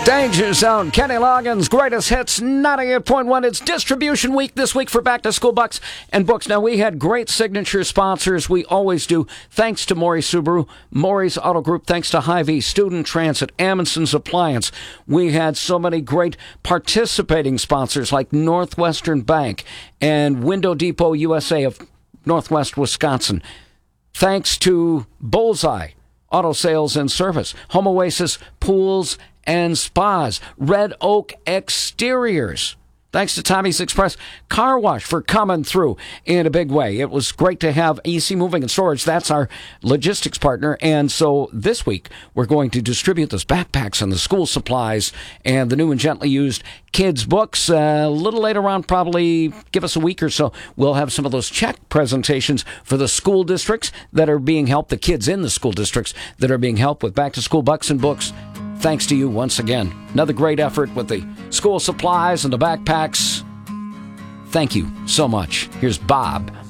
Danger Zone, Kenny Loggins, greatest hits, 98.1. It's distribution week this week for Back to School Bucks and Books. Now, we had great signature sponsors. We always do. Thanks to Maury Subaru, Maury's Auto Group, thanks to Hy-Vee, Student Transit, Amundsen's Appliance. We had so many great participating sponsors like Northwestern Bank and Window Depot USA of Northwest Wisconsin. Thanks to Bullseye Auto Sales and Service, Home Oasis Pools and Spas, Red Oak Exteriors. Thanks to Tommy's Express Car Wash for coming through in a big way. It was great to have EC Moving and Storage. That's our logistics partner. And so this week, we're going to distribute those backpacks and the school supplies and the new and gently used kids' books. A little later on, probably give us a week or so, we'll have some of those check presentations for the school districts that are being helped, the kids in the school districts that are being helped with Back to School Bucks and Books. Thanks to you once again. Another great effort with the school supplies and the backpacks. Thank you so much. Here's Bob.